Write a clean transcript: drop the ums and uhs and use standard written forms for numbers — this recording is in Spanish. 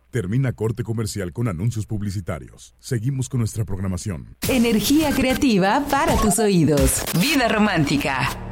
Termina corte comercial con anuncios publicitarios. Seguimos con nuestra programación. Energía creativa para tus oídos. Vida romántica.